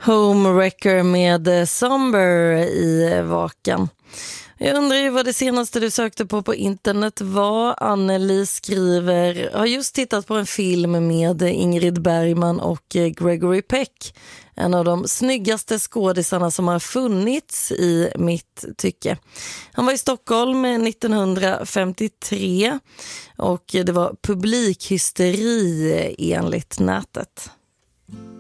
Homewrecker med Somber i vakan. Jag undrar ju vad det senaste du sökte på internet var. Anneli skriver, har just tittat på en film med Ingrid Bergman och Gregory Peck. En av de snyggaste skådisarna som har funnits i mitt tycke. Han var i Stockholm 1953 och det var publikhysteri enligt nätet.